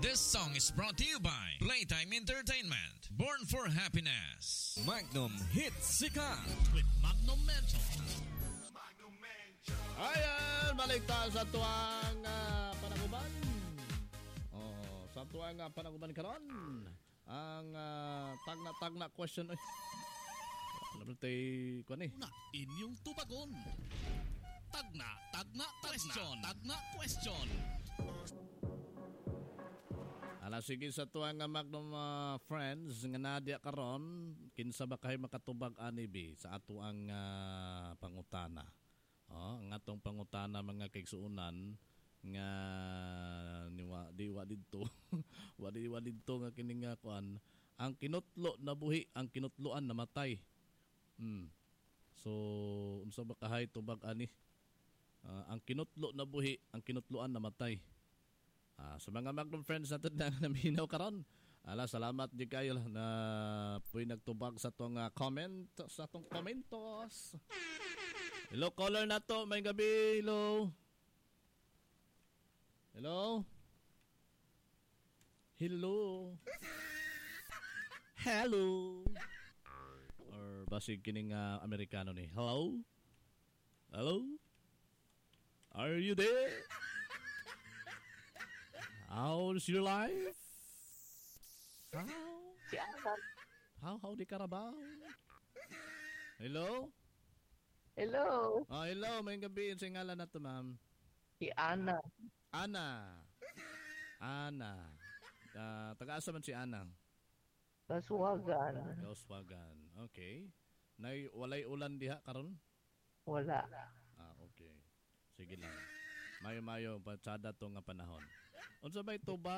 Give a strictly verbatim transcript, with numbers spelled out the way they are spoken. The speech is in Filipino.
This song is brought to you by Playtime Entertainment. Born for happiness. Magnum Hits Sikat with Magnum Mental. Ayan, balik tayo sa tuwang uh, panaguban. Oh, sa tuwang uh, panaguban karon. Ang uh, tagna-tagna question. Ay, ano ba tayo, kung ano Una, inyong tubagon. Tagna, tagna, question. Tagna, question. Ala, sige sa tuwang nga Magnum uh, friends nga nadya karon, kinsa ba kayo makatubag anibi sa ato ang uh, pangutana. Oh, ang atong pangutana mga kaigsuunan nga niwa diwa didto. wa diwa didto nga kining nga kuan, ang kinutlo na buhi, ang kinutloan namatay. Hmm. So, unsa ba kahay tubag ani? Uh, ang kinutlo na buhi, ang kinutloan namatay. Ah, sa mga Magnum friends natin na naminaw karon, ala salamat di kayo na puy nagtubag sa tong uh, comment, sa tong komentos. Hello caller na to, may gabi, hello. Hello. Hello. Hello. Or basig kining uh, Amerikano ni. Hello. Hello. Are you there? How's your life? How? How, how di Carabao? Hello? Hello, Oh, hello. May gabi. Sa ngalan na to, ma'am. si Ana. Ana. Ana. Uh, taga-asa man si Ana? Kasuwagan. Oswagan. Okay. Nay, walay ulan diha karon? Wala. Ah, okay. Sige lang. Mayo-mayo, patsada to nga panahon. Unsa ba ito ba